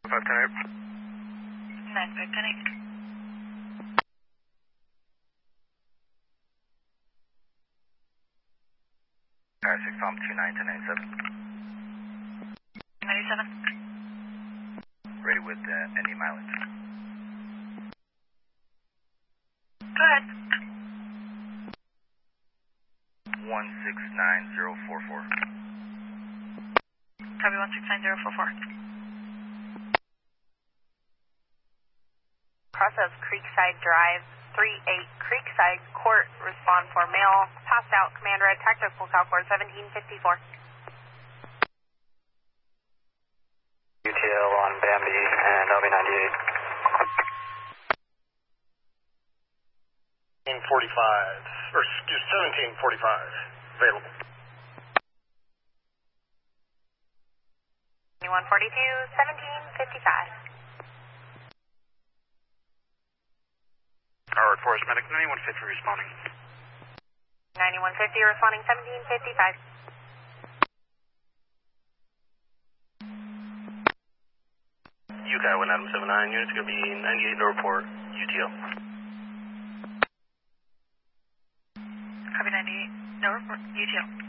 510. 9510. 6 Tom 291097. 97. Ready with any mileage. Go ahead. 169044. Copy 169044. Cross of Creekside Drive, 38 Creekside Court, respond for mail, passed out, command red, tactical Calcord 1754. UTL on Bambi and LB98. 1745, or excuse 1745, available. 2142, 1755. Howard Forest Medic 9150 responding. 9150 responding 1755. UCI 1 Adam 79, units going to be 98 no report, UTL. Copy 98. No report. UTL.